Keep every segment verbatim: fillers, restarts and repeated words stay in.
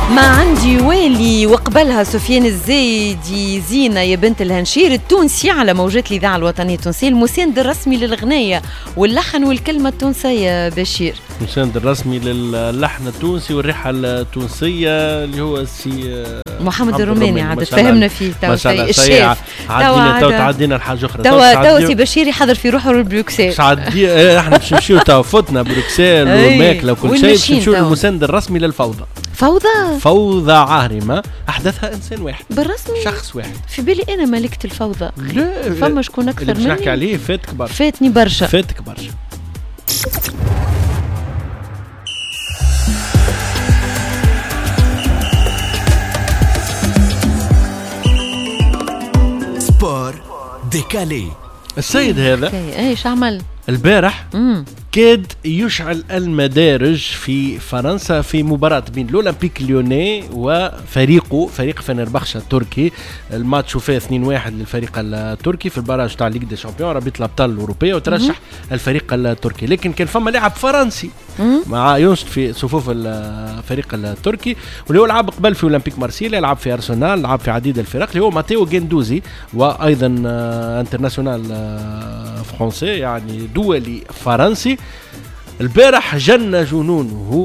ما عندي والي وقبلها سفيان الزايدي زينة يا بنت الهنشير التونسي على موجات الإذاعة الوطنية التونسية المساند الرسمي للغنية واللحن والكلمة التونسية. بشير المساند الرسمي للحن التونسي والريحة التونسية اللي هو السي محمد الروماني. عاد تفهمنا فيه توا الشيف عدينا توا تعدينا الحاجة أخرى توا توا سي بشير يحضر في روحه لبروكسل. عادي احنا باش نمشيو توا فوتنا بروكسل والماكلة وكل شيء باش نمشيو للمساند الرسمي للفوضى. فوضى فوضى عارمة أحدثها إنسان واحد بالرسمي، شخص واحد. في بالي أنا ملكة الفوضى. لا فما شكون أكثر مني اللي باش نحكي عليه فاتك برشا، فاتني برشا فاتك برشا. سبور ديكالي. السيد هذا ايش عمل البارح؟ كاد يشعل المدارج في فرنسا في مباراة بين الأولمبيك ليوني وفريقه فريق فنربخشة التركي. الماتش فيه اثنين واحد للفريق التركي في البراج تاع ليغ دي شامبيون رابطة الأبطال الأوروبية وترشح الفريق التركي، لكن كان فما لاعب فرنسي مع ينشط في صفوف الفريق التركي واللي هو لعب قبل في أولمبيك مارسيليا، لعب في أرسنال، لعب في عديد الفرق، اللي هو ماتيو جندوزي وأيضا انترناسيونال فرنسي يعني دولي فرنسي. البارح جن جنونه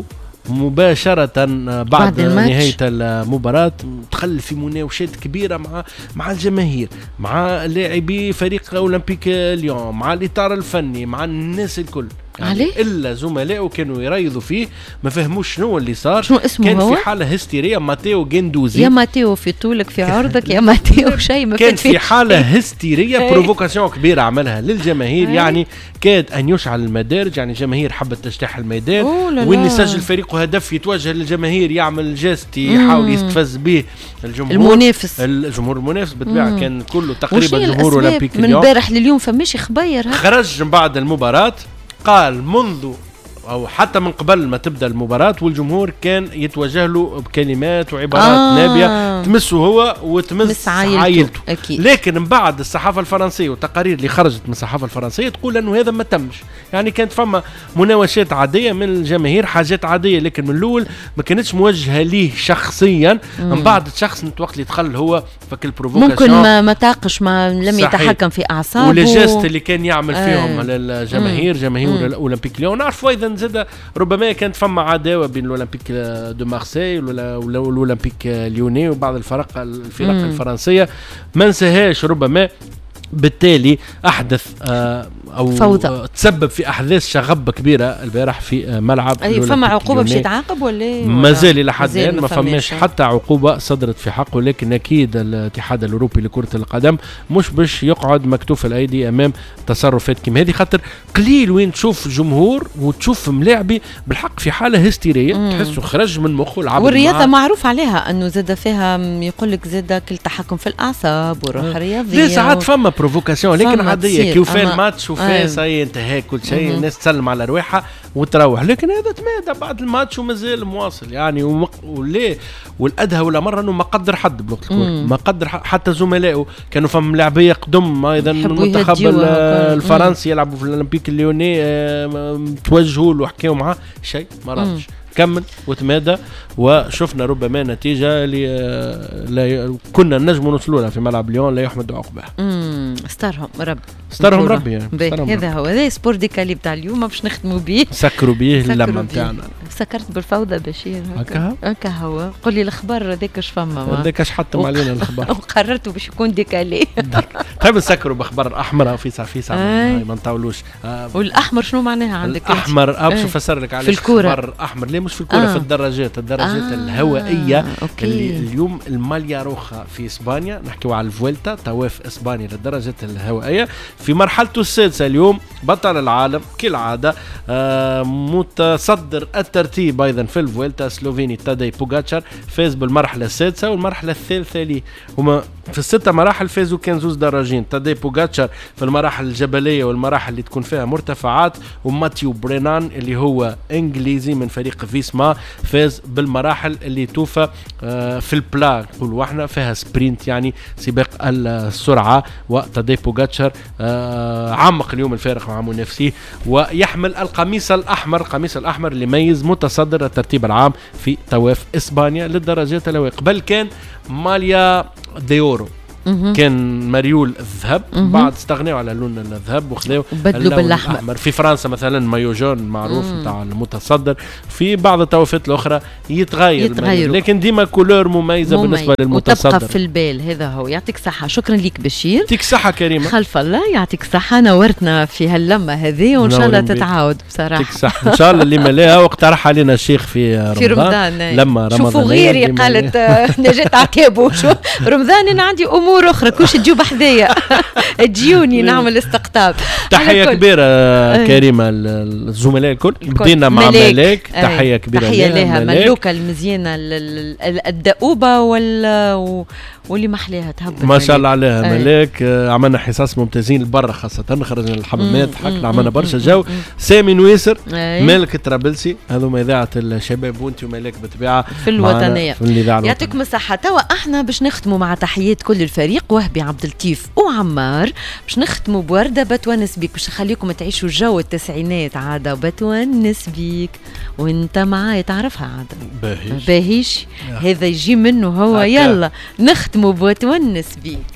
مباشرة بعد, بعد نهاية المباراة، دخل في مناوشات كبيرة مع مع الجماهير، مع لاعبي فريق أولمبيك ليون، مع الإطار الفني، مع الناس الكل. يعني إلا زملائه كانوا يريضوا فيه ما فهموش شنو اللي صار. شنو اسمه كان هو؟ في حالة هستيرية ماتيو جندوزي. يا ماتيو في طولك في عرضك يا ماتيو شيء ما كان في حالة هستيرية بروفوكاسيون كبيرة عملها للجماهير. يعني كاد أن يشعل المدارج، يعني الجماهير حبت تجتاح الميدان وإن يسجل فريقه هدف يتوجه للجماهير يعمل جيست يحاول يستفز به الجمهور المنافس الجمهور المنافس بالطبيعة كان كله تقريبا جمهور أولمبيك من البارح لليوم فماشي خبير. خرج بعد المباراة قال منذ أو حتى من قبل ما تبدأ المباراة والجمهور كان يتوجه له بكلمات وعبارات آه نابية تمسه هو وتمس عائلته, عائلته. لكن من بعد الصحافة الفرنسية والتقارير اللي خرجت من الصحافة الفرنسية تقول أنه هذا ما تمش. يعني كانت فما مناوشات عادية من الجماهير، حاجات عادية، لكن من الأول ما كانتش موجهة ليه شخصيا. من بعد الشخص من وقت اللي دخل هو فك البروفوكاسيون ممكن ما, ما تاقش ما لم صحيح. يتحكم في أعصابه والجست اللي كان يعمل فيهم آه. للجماهير جماهير الأولمبيك ليون. نعرفوا أيضا زاد ربما كانت فما عداوة بين الأولمبيك دو مارسي والأولمبيك ليوني وبعض الفرق الفرق مم. الفرنسية ما نساهاش. ربما بالتالي أحدث آه أو فوضى. تسبب في أحداث شغب كبيرة البارح في ملعب. أي فما عقوبة باش يتعاقب ولا ما زال إلى حد الآن ما فماش حتى عقوبة صدرت في حقه، لكن أكيد الاتحاد الأوروبي لكرة القدم مش باش يقعد مكتوف الأيدي أمام تصرفات كيما هذه، خاطر قليل وين تشوف جمهور وتشوف ملاعبي بالحق في حالة هستيرية تحسه خرج من مخه العب. والرياضة معروف عليها أنه زاد فيها يقول لك زاد كل تحكم في الأعصاب والروح الرياضية. لا ساعات فما بروفوكاسيون لكن عادية كيف في الماتش وفي ساي انتهى كل شيء الناس تسلم على رواحها وتروح، لكن هذا تمادى بعد الماتش ومازال مواصل يعني. ومق... وليه والأدهى ولا مرة أنه ما قدر حد بلغة الكورة، ما قدر حتى زملائه. كانوا فم لاعبية قدم أيضا المنتخب الفرنسي يلعبوا في الأولمبيك الليوني اه توجهوا له وحكيوا معاه شيء ما رادش كمل وتمادى. وشفنا ربما نتيجة اللي لا كنا نجم نوصلوا لها في ملعب ليون لا يحمد عقبها. امم استرهم رب استرهم ربي يعني. هذا هو هذا سبور ديكالي بتاع اليوم باش نختموا به سكروا به اللمه نتاعنا. سكرت بالفوضى بشير هكا هكا هو. قل لي الخبر هذاك اش فما هذاك اش حطم وق... علينا الخبر وقررتوا باش يكون ديكالي. طيب نسكروا باخبار الاحمر في ساعه في ساعه ما نطولوش. آه والاحمر شنو معناها عندك؟ الاحمر باش نفسر لك على الخبر احمر. ليه مش في الكوره آه. في الدراجات الدراجات آه. الهوائيه آه. اللي اليوم الماليا روخا في اسبانيا نحكيو على الفويلتا طواف اسبانيا للدراجات الهوائيه في مرحلته السادسه. اليوم بطل العالم كالعاده آه متصدر الترتيب ايضا في الفويلتا سلوفيني تادي بوغاتشار فاز بالمرحله السادسه والمرحله الثالثه لي هما في الستة مراحل فازوا كان زوز دراجين، تادي بوغاتشار في المراحل الجبلية والمراحل اللي تكون فيها مرتفعات، وماتيو برينان اللي هو انجليزي من فريق فيسما فاز بالمراحل اللي توفى في البلا نقولوا احنا فيها سبرينت يعني سباق السرعة. وتادي بوغاتشار عمق اليوم الفارق مع منافسيه ويحمل القميص الأحمر، القميص الأحمر اللي يميز متصدر الترتيب العام في طواف إسبانيا للدراجات الهوائية. قبل كان ماليا ديورو كان مريول الذهب، بعد استغنوا على لون الذهب وخذوا بدلوا بالاحمر. في فرنسا مثلا مايو جون معروف نتاع المتصدر، في بعض الطوافات الاخرى يتغير, يتغير لكن ديما كولور مميزه مميز. بالنسبه للمتصدر وتبقى في البال. هذا هو. يعطيك صحه. شكرا لك بشير. يعطيك صحه كريمه. خلف الله يعطيك صحه. نورتنا في هاللمه هذه وان شاء الله تتعاود بصراحه. يعطيك صحه ان شاء الله اللي ملاها واقترح علينا الشيخ في رمضان, في رمضان. لما رمضان شوفوا غيري قالت نجاة عتابو شو رمضان انا عندي امور اخرى كوش تجيو بحذايا تجيوني نعمل استقطاب. تحية كبيرة كريمة الزملاء الكل. بدينا مع ملاك. تحية كبيرة تحية لها ملوكة المزيانة الدؤوبة واللي محليها تهبط ما شاء الله عليها ملاك. عملنا حصص ممتازين لبرا خاصة خرجنا الحمامات حكنا عملنا برشا جو. سامي نويسر مالك الطرابلسي هذوما إذاعة الشباب وانت وملاك بطبيعة في الوطنية. يعطيكم الصحة. توا احنا باش نختموا مع تحيات كل الفريق وهبي عبد اللطيف وعمار باش نختموا بوردة بتونس بيك باش نخليكم تعيشوا جو التسعينات. عادة بتونس بيك وانت معايا تعرفها عادة باهيش باهيش هذا يجي منه هو. يلا نختموا بتونس بيك.